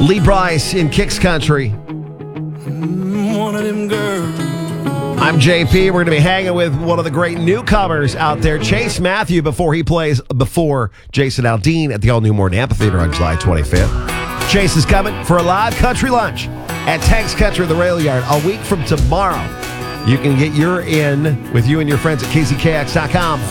Lee Bryce in Kicks Country. One of them girls. I'm JP. We're going to be hanging with one of the great newcomers out there, Chase Matthew, before he plays before Jason Aldean at the all-new Morton Amphitheater on July 25th. Chase is coming for a live country lunch at Tank's Country, the Rail Yard, a week from tomorrow. You can get your in with you and your friends at KZKX.com.